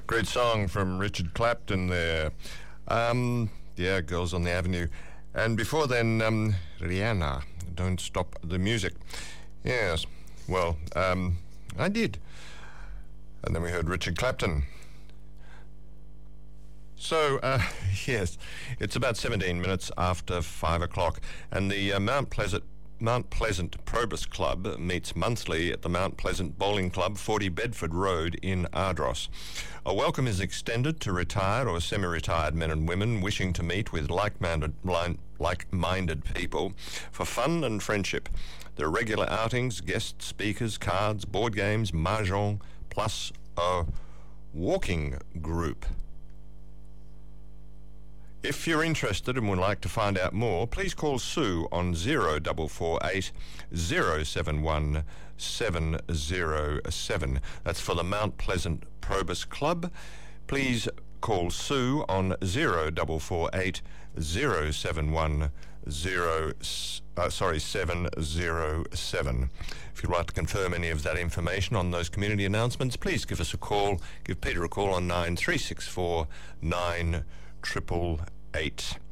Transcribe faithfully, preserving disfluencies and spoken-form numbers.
Great song from Richard Clapton there. Um, yeah, Girls on the Avenue. And before then, um, Rihanna, Don't Stop the Music. Yes, well, um, I did. And then we heard Richard Clapton. So, uh, yes, it's about seventeen minutes after five o'clock, and the uh, Mount Pleasant Mount Pleasant Probus Club meets monthly at the Mount Pleasant Bowling Club, forty Bedford Road in Ardross. A welcome is extended to retired or semi-retired men and women wishing to meet with like-minded, like-minded people for fun and friendship. There are regular outings, guest speakers, cards, board games, mahjong, plus a walking group. If you're interested and would like to find out more, please call Sue on zero four four eight, zero seven one, seven zero seven. That's for the Mount Pleasant Probus Club. Please call Sue on zero four four eight, zero seven one, zero uh, sorry seven zero seven. If you'd like to confirm any of that information on those community announcements, please give us a call. Give Peter a call on nine three six four nine triple eight.